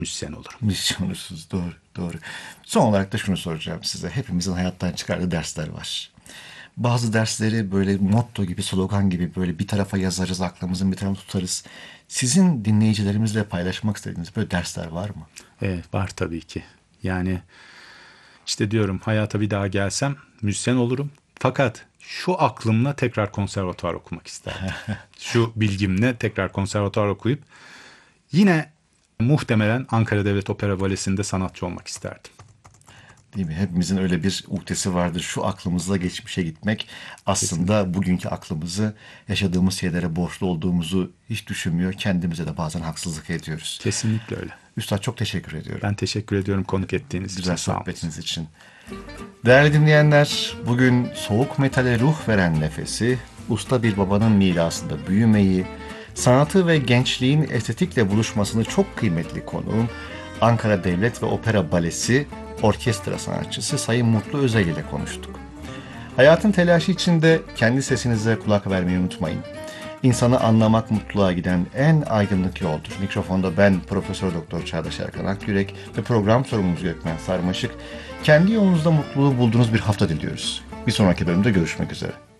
müzisyen olurum. Müzisyen olursunuz. Doğru, doğru. Son olarak da şunu soracağım size. Hepimizin hayattan çıkardığı dersler var. Bazı dersleri böyle motto gibi, slogan gibi böyle bir tarafa yazarız, aklımızın bir tarafına tutarız. Sizin dinleyicilerimizle paylaşmak istediğiniz böyle dersler var mı? Evet, var tabii ki. Yani işte diyorum, hayata bir daha gelsem müzisyen olurum. Fakat şu aklımla tekrar konservatuvar okumak isterdim. Şu bilgimle tekrar konservatuvar okuyup yine muhtemelen Ankara Devlet Opera Balesi'nde sanatçı olmak isterdim. Değil mi? Hepimizin öyle bir uhdesi vardır. Şu aklımızla geçmişe gitmek Kesinlikle. aslında bugünkü aklımızı yaşadığımız şeylere borçlu olduğumuzu hiç düşünmüyor. Kendimize de bazen haksızlık ediyoruz. Kesinlikle öyle. Üstad çok teşekkür ediyorum. Ben teşekkür ediyorum konuk ettiğiniz için. Güzel Sağ olun. sohbetiniz için. Değerli dinleyenler, bugün soğuk metale ruh veren nefesi, usta bir babanın mirasında büyümeyi, sanatı ve gençliğin estetikle buluşmasını çok kıymetli konuğum, Ankara Devlet ve Opera Balesi orkestra sanatçısı Sayın Mutlu Özel ile konuştuk. Hayatın telaşı içinde kendi sesinize kulak vermeyi unutmayın. İnsanı anlamak mutluluğa giden en aydınlık yoldur. Mikrofonda ben Profesör Doktor Çağdaş Erkan Akyürek ve program sorumlumuz Gökmen Sarmaşık. Kendi yolunuzda mutluluğu bulduğunuz bir hafta diliyoruz. Bir sonraki bölümde görüşmek üzere.